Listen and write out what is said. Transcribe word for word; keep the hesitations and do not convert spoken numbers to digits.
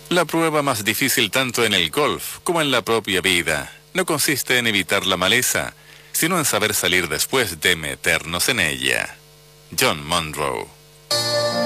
La prueba más difícil tanto en el golf como en la propia vida no consiste en evitar la maleza, sino en saber salir después de meternos en ella. John Monroe.